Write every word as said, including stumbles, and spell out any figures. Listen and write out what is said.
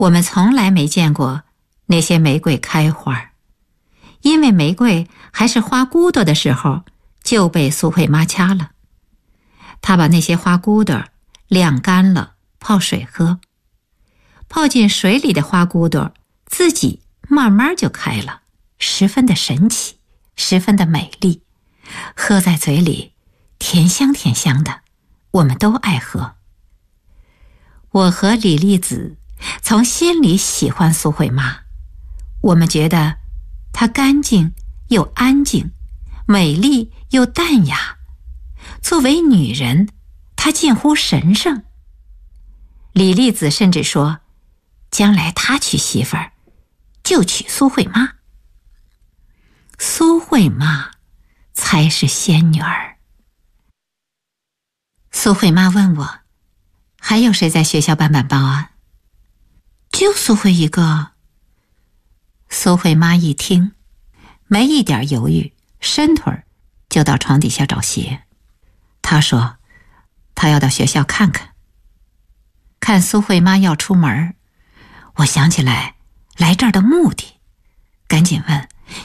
我们从来没见过那些玫瑰开花，因为玫瑰还是花骨朵的时候就被苏慧妈掐了。她把那些花骨朵晾干了，泡水喝。泡进水里的花骨朵自己慢慢就开了，十分的神奇，十分的美丽，喝在嘴里甜香甜香的，我们都爱喝。我和李丽子从心里喜欢苏慧妈，我们觉得她干净又安静，美丽又淡雅，作为女人，她近乎神圣。李丽子甚至说，将来她娶媳妇儿就娶苏慧妈。苏慧妈才是仙女儿。苏慧妈问我，还有谁在学校办板报啊？就苏慧一个。苏慧妈一听，没一点犹豫，伸腿就到床底下找鞋。她说她要到学校看看。看苏慧妈要出门，我想起来来这儿的目的，赶紧问，